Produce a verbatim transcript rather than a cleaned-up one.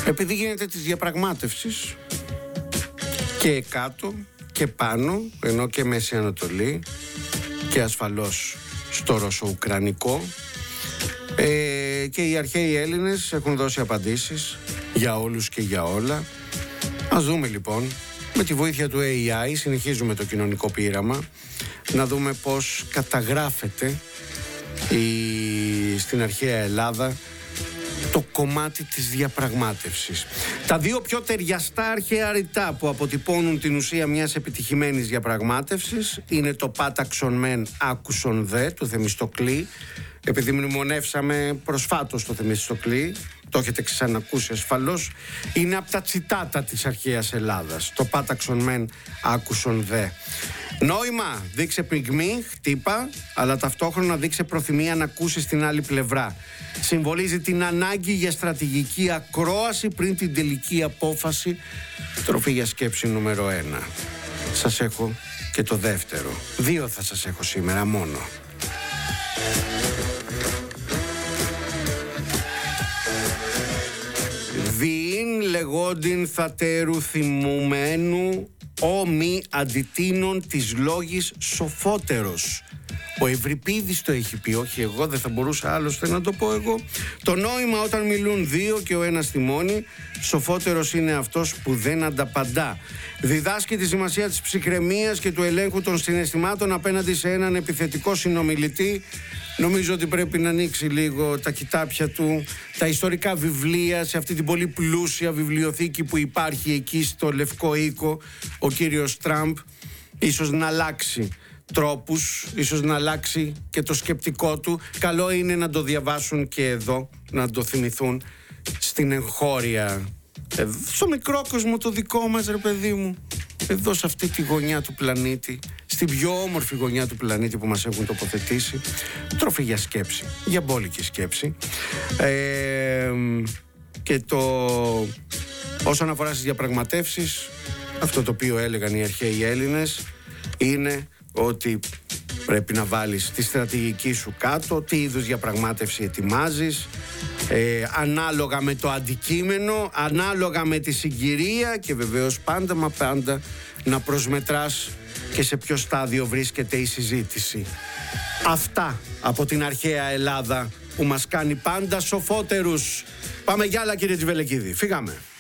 Επειδή γίνεται της διαπραγμάτευσης και κάτω και πάνω, ενώ και Μέση Ανατολή και ασφαλώς στο Ρωσο-Ουκρανικό, ε, και οι αρχαίοι Έλληνες έχουν δώσει απαντήσεις για όλους και για όλα. Ας δούμε λοιπόν, με τη βοήθεια του έι άι συνεχίζουμε το κοινωνικό πείραμα, να δούμε πώς καταγράφεται η, στην αρχαία Ελλάδα το κομμάτι της διαπραγμάτευσης. Τα δύο πιο ταιριαστά αρχαία ρητά που αποτυπώνουν την ουσία μιας επιτυχημένης διαπραγμάτευσης είναι το πάταξον μεν άκουσον δε του Θεμιστοκλή. Επειδή μνημονεύσαμε προσφάτως το Θεμιστοκλή, το έχετε ξανακούσει ασφαλώς, είναι από τα τσιτάτα της αρχαίας Ελλάδας. Το πάταξον μεν άκουσον δε. Νόημα, δείξε πυγμή, χτύπα, αλλά ταυτόχρονα δείξε προθυμία να ακούσεις την άλλη πλευρά. Συμβολίζει την ανάγκη για στρατηγική ακρόαση πριν την τελική απόφαση. Τροφή για σκέψη νούμερο ένα. Σας έχω και το δεύτερο. Δύο θα σας έχω σήμερα μόνο. Διήν λεγόντιν θατέρου θυμουμένου ο μη αντιτείνων της λόγης σοφότερος. Ο Ευρυπίδης το έχει πει, όχι εγώ, δεν θα μπορούσα άλλωστε να το πω εγώ. Το νόημα όταν μιλούν δύο και ο ένας θυμώνει, σοφότερος είναι αυτός που δεν ανταπαντά. Διδάσκει τη σημασία της ψυχραιμίας και του ελέγχου των συναισθημάτων απέναντι σε έναν επιθετικό συνομιλητή. Νομίζω ότι πρέπει να ανοίξει λίγο τα κοιτάπια του, τα ιστορικά βιβλία, σε αυτή την πολύ πλούσια βιβλιοθήκη που υπάρχει εκεί στο Λευκό Οίκο, ο κύριος Τραμπ, ίσως να αλλάξει τρόπους, ίσως να αλλάξει και το σκεπτικό του. Καλό είναι να το διαβάσουν και εδώ, να το θυμηθούν στην εγχώρια, στο μικρό κόσμο το δικό μας, ρε παιδί μου, εδώ σε αυτή τη γωνιά του πλανήτη, στην πιο όμορφη γωνιά του πλανήτη που μας έχουν τοποθετήσει. Τροφή για σκέψη, για μπόλικη σκέψη. Ε, και το όσον αφορά στις διαπραγματεύσεις, αυτό το οποίο έλεγαν οι αρχαίοι Έλληνες είναι ότι πρέπει να βάλεις τη στρατηγική σου κάτω, τι είδους διαπραγμάτευση ετοιμάζεις, ε, ανάλογα με το αντικείμενο, ανάλογα με τη συγκυρία και βεβαίως πάντα μα πάντα να προσμετράς και σε ποιο στάδιο βρίσκεται η συζήτηση. Αυτά από την αρχαία Ελλάδα που μας κάνει πάντα σοφότερους. Πάμε για άλλα, κύριε Τζιβελεκίδη. Φύγαμε.